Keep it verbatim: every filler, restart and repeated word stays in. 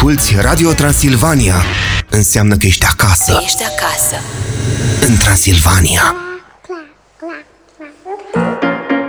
asculți Radio Transilvania, înseamnă că ești acasă. Ești acasă. În Transilvania.